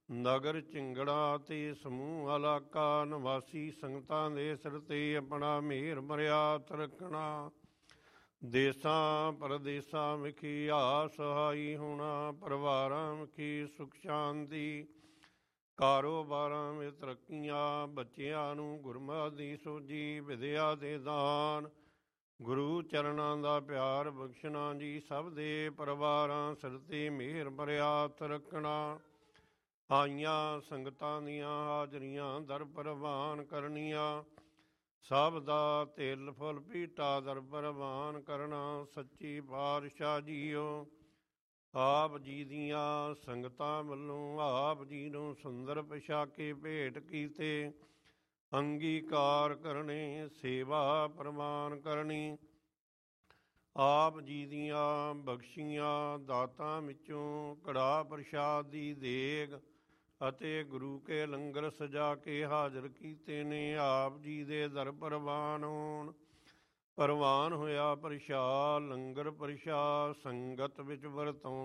ਨਗਰ ਝਿੰਗੜਾ ਤੇ ਸਮੂਹ ਇਲਾਕਾ, ਨਿਵਾਸੀ ਸੰਗਤਾਂ ਦੇ ਸਿਰ ਤੇ ਆਪਣਾ ਮਿਹਰ ਮਰਿਆਤ ਰੱਖਣਾ। ਦੇਸਾਂ ਪਰਦੇਸਾਂ ਵਿਖੇ ਆ ਸਹਾਈ ਹੋਣਾ, ਪਰਿਵਾਰਾਂ ਵਿਖੇ ਸੁਖ ਸ਼ਾਂਤੀ, ਕਾਰੋਬਾਰਾਂ ਵਿੱਚ ਤਰੱਕੀਆਂ, ਬੱਚਿਆਂ ਨੂੰ ਗੁਰਮਤਿ ਦੀ ਸੋਝੀ, ਵਿਦਿਆ ਦੇ ਦਾਨ, ਗੁਰੂ ਚਰਨਾਂ ਦਾ ਪਿਆਰ ਬਖਸ਼ਣਾ ਜੀ। ਸਭ ਦੇ ਪਰਿਵਾਰਾਂ ਸਿਰ ਤੇ ਮਿਹਰ ਮਰਿਆਤ ਰੱਖਣਾ। ਆਈਆਂ ਸੰਗਤਾਂ ਦੀਆਂ ਹਾਜ਼ਰੀਆਂ ਦਰ ਪ੍ਰਵਾਨ ਕਰਨੀਆਂ, ਸਭ ਦਾ ਤਿਲ ਫੁੱਲ ਭੀਟਾ ਦਰ ਪ੍ਰਵਾਨ ਕਰਨਾ। ਸੱਚੀ ਪਾਤਸ਼ਾਹ ਜੀਓ, ਆਪ ਜੀ ਦੀਆਂ ਸੰਗਤਾਂ ਵੱਲੋਂ ਆਪ ਜੀ ਨੂੰ ਸੁੰਦਰ ਪੁਸ਼ਾਕੇ ਭੇਟ ਕੀਤੇ, ਅੰਗੀਕਾਰ ਕਰਨੇ, ਸੇਵਾ ਪ੍ਰਵਾਨ ਕਰਨੀ। ਆਪ ਜੀ ਦੀਆਂ ਬਖਸ਼ੀਆਂ ਦਾਤਾਂ ਵਿੱਚੋਂ ਕੜਾਹ ਪ੍ਰਸ਼ਾਦ ਦੀ ਦੇਗ ਅਤੇ ਗੁਰੂ ਕੇ ਲੰਗਰ ਸਜਾ ਕੇ ਹਾਜ਼ਰ ਕੀਤੇ ਨੇ, ਆਪ ਜੀ ਦੇ ਦਰ ਪ੍ਰਵਾਨ ਹੋਣ। ਪ੍ਰਵਾਨ ਹੋਇਆ ਪ੍ਰਸ਼ਾਦ, ਲੰਗਰ ਪ੍ਰਸ਼ਾਦ ਸੰਗਤ ਵਿੱਚ ਵਰਤਾਉਣ